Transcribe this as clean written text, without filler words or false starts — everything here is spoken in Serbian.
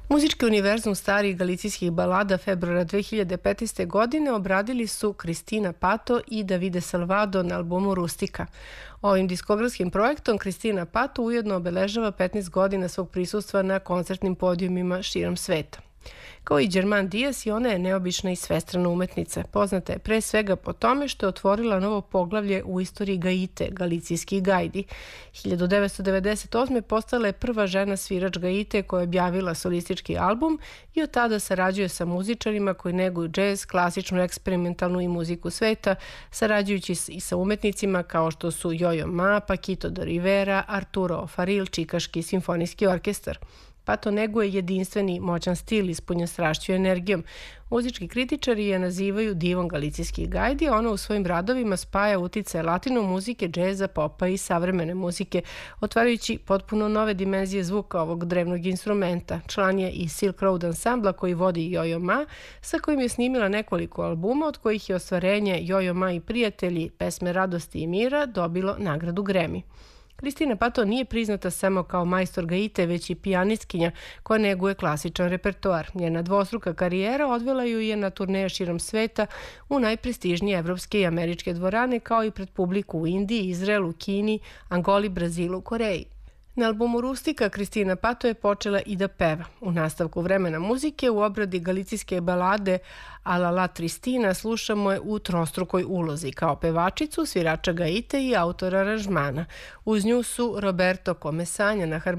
Muzički univerzum starih galicijskih balada februara 2015. godine obradili su Cristina Pato i Davide Salvado na albumu Rustika. Ovim diskografskim projektom Cristina Pato ujedno obeležava 15 godina svog prisustva na koncertnim podijumima širom sveta. Kao i Germán Díaz, i ona je neobična i svestrana umetnica. Poznata je pre svega po tome što je otvorila novo poglavlje u istoriji gaite, galicijskih gajdi. 1998. postala je prva žena svirač gaite koja je objavila solistički album i od tada sarađuje sa muzičarima koji neguju džez, klasičnu, eksperimentalnu i muziku sveta, sarađujući i sa umetnicima kao što su Yo-Yo Ma, Paquito de Rivera, Arturo O'Farrill, Čikaški simfonijski orkestar. Pato neguje jedinstveni, moćan stil ispunjen strašću i energijom. Muzički kritičari je nazivaju divom galicijskih gajdi, a ona u svojim radovima spaja uticaje latino muzike, džeza, popa i savremene muzike, otvarajući potpuno nove dimenzije zvuka ovog drevnog instrumenta. Član je i Silk Road ansambla koji vodi Yo-Yo Ma, sa kojim je snimila nekoliko albuma, od kojih je ostvarenje Yo-Yo Ma i prijatelji, pesme radosti i mira, dobilo nagradu Grammy. Cristina Pato nije priznata samo kao majstor gaite, već i pijanistkinja koja neguje klasičan repertoar. Njena dvostruka karijera odvela ju je na turneje širom sveta u najprestižnije evropske i američke dvorane, kao i pred publiku u Indiji, Izraelu, Kini, Angoli, Brazilu, Koreji. Na albumu Rustika Cristina Pato je počela i da peva. U nastavku vremena muzike u obradi galicijske balade A la Tristina slušamo je u trostrukoj ulozi kao pevačicu, svirača gaite i autora aranžmana. Uz nju su Roberto Comesanja na harmoniji,